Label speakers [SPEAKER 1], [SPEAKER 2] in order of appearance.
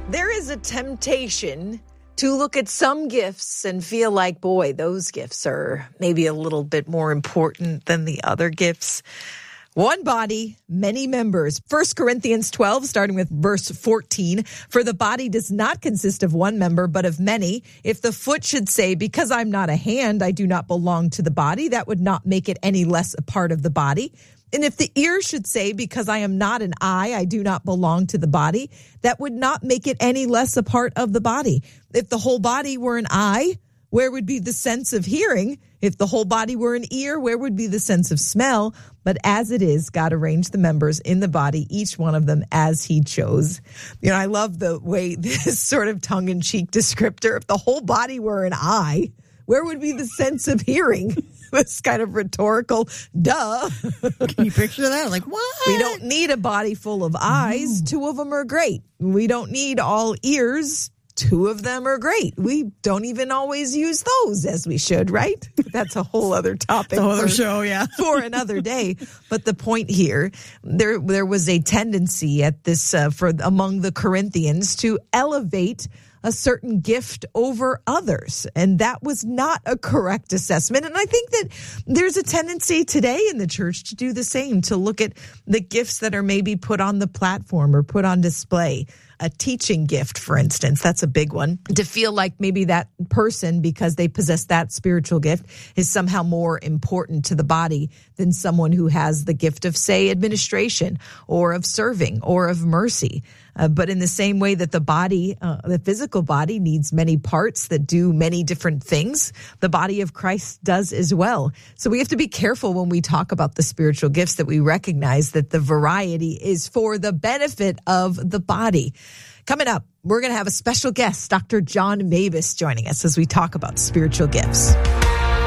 [SPEAKER 1] There is a temptation to look at some gifts and feel like, boy, those gifts are maybe a little bit more important than the other gifts. One body, many members. 1 Corinthians 12, starting with verse 14. For the body does not consist of one member, but of many. If the foot should say, because I'm not a hand, I do not belong to the body, that would not make it any less a part of the body. And if the ear should say, because I am not an eye, I do not belong to the body, that would not make it any less a part of the body. If the whole body were an eye, where would be the sense of hearing? If the whole body were an ear, where would be the sense of smell? But as it is, God arranged the members in the body, each one of them as he chose. You know, I love the way this sort of tongue-in-cheek descriptor, if the whole body were an eye, where would be the sense of hearing? This kind of rhetorical, duh.
[SPEAKER 2] Can you picture that? Like, what?
[SPEAKER 1] We don't need a body full of eyes. 2 of them are great. We don't need all ears. 2 of them are great. We don't even always use those as we should, right? That's a whole other topic.
[SPEAKER 2] Another show, yeah.
[SPEAKER 1] For another day. But the point here, there was a tendency at this among the Corinthians to elevate a certain gift over others. And that was not a correct assessment. And I think that there's a tendency today in the church to do the same, to look at the gifts that are maybe put on the platform or put on display. A teaching gift, for instance, that's a big one. To feel like maybe that person, because they possess that spiritual gift, is somehow more important to the body than someone who has the gift of, say, administration or of serving or of mercy. But in the same way that the body, the physical body, needs many parts that do many different things, the body of Christ does as well. So we have to be careful when we talk about the spiritual gifts that we recognize that the variety is for the benefit of the body. Coming up, we're going to have a special guest, Dr. John Mabus, joining us as we talk about spiritual gifts.